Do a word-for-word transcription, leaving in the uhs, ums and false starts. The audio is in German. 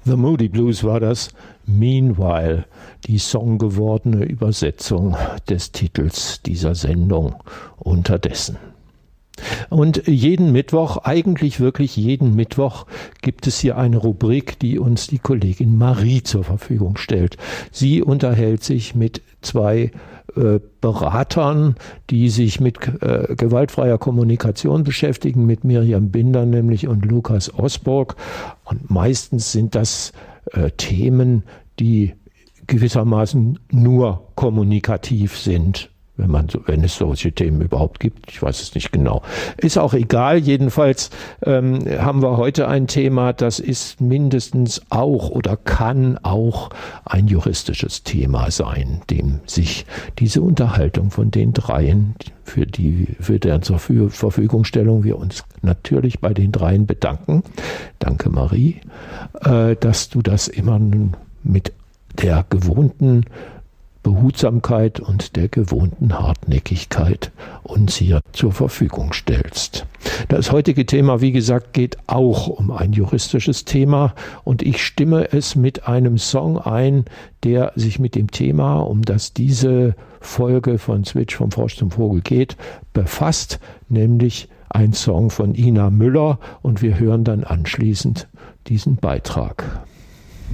The Moody Blues war das. Meanwhile, die songgewordene Übersetzung des Titels dieser Sendung unterdessen. Und jeden Mittwoch, eigentlich wirklich jeden Mittwoch, gibt es hier eine Rubrik, die uns die Kollegin Marie zur Verfügung stellt. Sie unterhält sich mit zwei äh, Beratern, die sich mit äh, gewaltfreier Kommunikation beschäftigen, mit Miriam Binder nämlich und Lukas Osburg. Und meistens sind das äh, Themen, die gewissermaßen nur kommunikativ sind. Wenn man so, wenn es solche Themen überhaupt gibt, ich weiß es nicht genau. Ist auch egal, jedenfalls ähm, haben wir heute ein Thema, das ist mindestens auch oder kann auch ein juristisches Thema sein, dem sich diese Unterhaltung von den dreien, für die, für deren zur Verfügungstellung wir uns natürlich bei den dreien bedanken. Danke Marie, äh, dass du das immer mit der gewohnten Behutsamkeit und der gewohnten Hartnäckigkeit uns hier zur Verfügung stellst. Das heutige Thema, wie gesagt, geht auch um ein juristisches Thema und ich stimme es mit einem Song ein, der sich mit dem Thema, um das diese Folge von Switch vom Frosch zum Vogel geht, befasst, nämlich ein Song von Ina Müller und wir hören dann anschließend diesen Beitrag.